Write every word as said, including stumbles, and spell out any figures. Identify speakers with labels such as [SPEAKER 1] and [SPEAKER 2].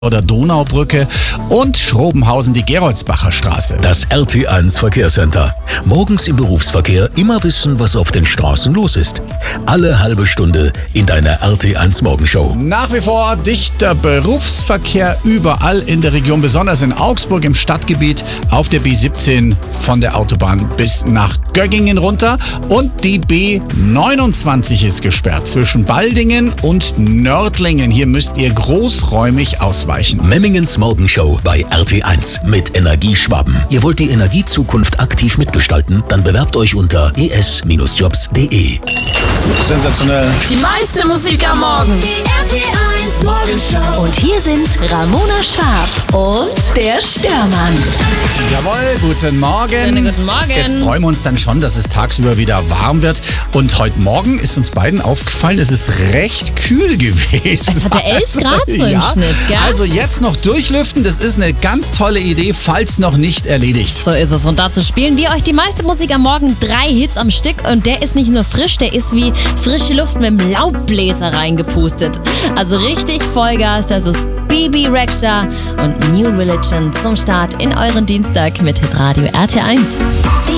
[SPEAKER 1] oder Donaubrücke und Schrobenhausen die Geroldsbacher Straße.
[SPEAKER 2] Das R T eins Verkehrscenter. Morgens im Berufsverkehr immer wissen, was auf den Straßen los ist. Alle halbe Stunde in deiner R T eins Morgenshow.
[SPEAKER 1] Nach wie vor dichter Berufsverkehr überall in der Region, besonders in Augsburg im Stadtgebiet auf der B siebzehn von der Autobahn bis nach Göggingen runter. Und die B neunundzwanzig ist gesperrt zwischen Baldingen und Nördlingen. Hier müsst ihr großräumig ausweichen.
[SPEAKER 2] Memmingens Morgenshow bei R T eins mit Energieschwaben. Ihr wollt die Energiezukunft aktiv mitgestalten? Dann bewerbt euch unter e s Jobs punkt de.
[SPEAKER 1] Sensationell.
[SPEAKER 3] Die meiste Musik am Morgen.
[SPEAKER 4] Die R T eins Morgenshow.
[SPEAKER 3] Und hier sind Ramona Schwarb und der Störmann.
[SPEAKER 1] Jawohl, guten Morgen.
[SPEAKER 3] Schönen guten Morgen.
[SPEAKER 1] Jetzt freuen wir uns dann schon, dass es tagsüber wieder warm wird. Und heute Morgen ist uns beiden aufgefallen, es ist recht kühl gewesen.
[SPEAKER 3] Es hatte elf Grad so im
[SPEAKER 1] ja,
[SPEAKER 3] Schnitt, gell?
[SPEAKER 1] Also jetzt noch durchlüften, das ist eine ganz tolle Idee, falls noch nicht erledigt.
[SPEAKER 3] So ist es. Und dazu spielen wir euch die meiste Musik am Morgen. Drei Hits am Stück. Und der ist nicht nur frisch, der ist wie frische Luft mit dem Laubbläser reingepustet. Also richtig Vollgas. Das ist Bebe Rexha und New Religion zum Start in euren Dienstag mit Hitradio R T eins.